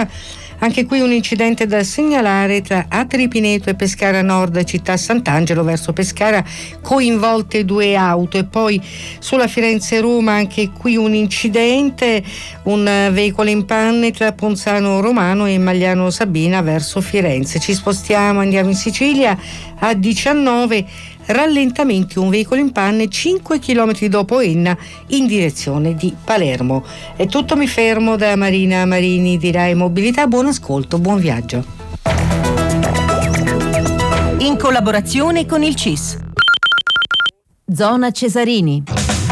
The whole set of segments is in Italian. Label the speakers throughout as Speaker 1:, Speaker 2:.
Speaker 1: Pescara. Anche qui un incidente da segnalare tra Atri Pineto e Pescara Nord, città Sant'Angelo verso Pescara, coinvolte 2 auto. E poi sulla Firenze-Roma anche qui un incidente, un veicolo in panne tra Ponzano Romano e Magliano Sabina verso Firenze. Ci spostiamo, andiamo in Sicilia a 19, rallentamenti, un veicolo in panne 5 km dopo Enna in direzione di Palermo. È tutto, mi fermo da Marina Marini di Rai Mobilità. Buon ascolto, buon viaggio.
Speaker 2: In collaborazione con il CIS. Zona Cesarini.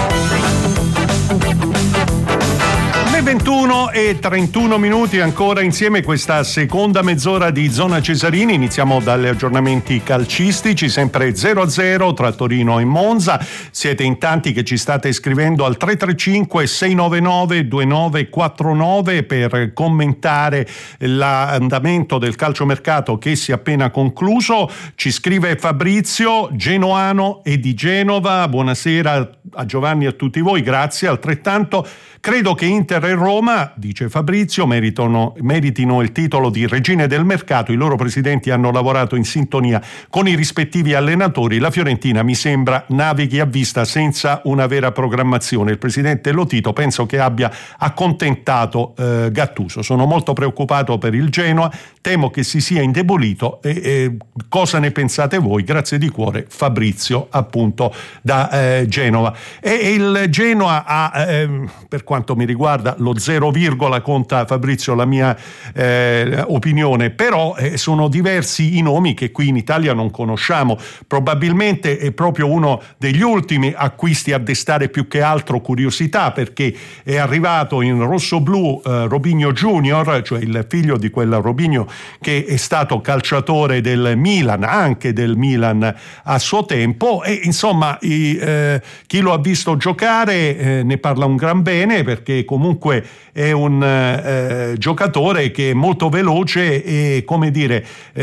Speaker 3: 21 e 31 minuti ancora insieme questa seconda mezz'ora di Zona Cesarini. Iniziamo dagli aggiornamenti calcistici, sempre 0-0 tra Torino e Monza. Siete in tanti che ci state scrivendo al 335 699 2949 per commentare l'andamento del calciomercato che si è appena concluso. Ci scrive Fabrizio, genoano e di Genova. Buonasera a Giovanni e a tutti voi, grazie. Altrettanto credo che Inter e Roma, dice Fabrizio, meritino il titolo di regine del mercato. I loro presidenti hanno lavorato in sintonia con i rispettivi allenatori. La Fiorentina mi sembra navighi a vista senza una vera programmazione. Il presidente Lotito penso che abbia accontentato Gattuso. Sono molto preoccupato per il Genoa, temo che si sia indebolito. Cosa ne pensate voi? Grazie di cuore, Fabrizio, appunto da Genova. E il Genoa ha, per quanto mi riguarda, lo 0, conta Fabrizio la mia opinione, però sono diversi i nomi che qui in Italia non conosciamo. Probabilmente è proprio uno degli ultimi acquisti a destare più che altro curiosità, perché è arrivato in rossoblu Robinho Junior, cioè il figlio di quel Robinho che è stato calciatore del Milan, anche del Milan a suo tempo, e insomma chi lo ha visto giocare ne parla un gran bene, perché comunque è un giocatore che è molto veloce e, come dire,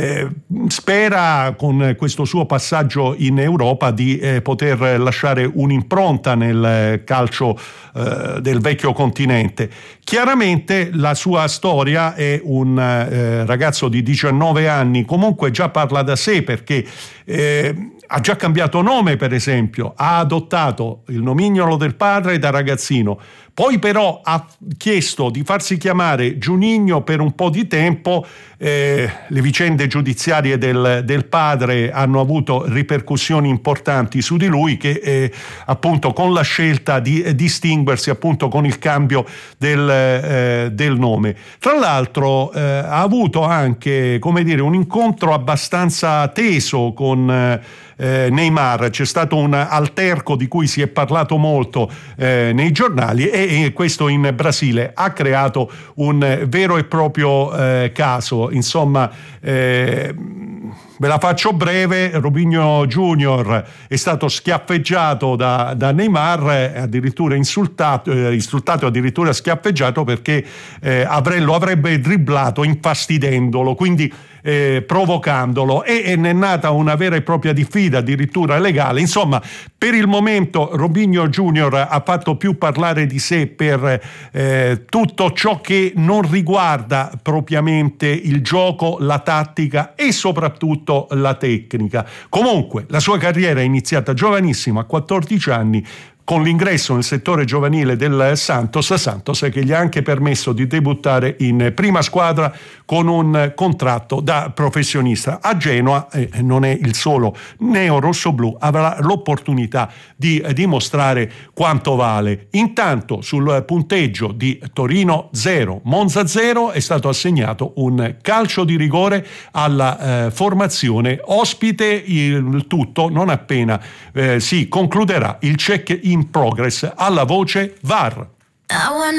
Speaker 3: spera con questo suo passaggio in Europa di poter lasciare un'impronta nel calcio del vecchio continente. Chiaramente la sua storia è un ragazzo di 19 anni, comunque già parla da sé, perché ha già cambiato nome, per esempio, ha adottato il nomignolo del padre da ragazzino, poi però ha chiesto di farsi chiamare Juninho per un po' di tempo. Le vicende giudiziarie del padre hanno avuto ripercussioni importanti su di lui, che appunto con la scelta di distinguersi appunto con il cambio del nome. Tra l'altro ha avuto anche, come dire, un incontro abbastanza teso con Neymar. C'è stato un alterco di cui si è parlato molto nei giornali, e questo in Brasile ha creato un vero e proprio caso. Insomma, ve la faccio breve: Robinho Junior è stato schiaffeggiato da Neymar, addirittura insultato, addirittura schiaffeggiato, perché lo avrebbe dribblato infastidendolo, quindi provocandolo, e ne è nata una vera e propria diffida, addirittura legale. Insomma, per il momento Robinho Junior ha fatto più parlare di sé per tutto ciò che non riguarda propriamente il gioco, la tattica e soprattutto la tecnica. Comunque la sua carriera è iniziata giovanissimo, a 14 anni, con l'ingresso nel settore giovanile del Santos che gli ha anche permesso di debuttare in prima squadra con un contratto da professionista. A Genoa non è il solo neo rossoblu, avrà l'opportunità di dimostrare quanto vale. Intanto sul punteggio di Torino 0, Monza 0 è stato assegnato un calcio di rigore alla formazione ospite, il tutto non appena si concluderà il check in progress alla voce VAR.